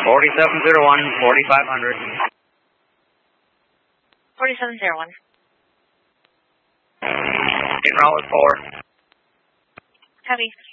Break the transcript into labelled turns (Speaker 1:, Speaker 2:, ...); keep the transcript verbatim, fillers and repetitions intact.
Speaker 1: forty-seven zero one, forty-five hundred.
Speaker 2: forty-seven zero one.
Speaker 1: In route four.
Speaker 2: Heavy.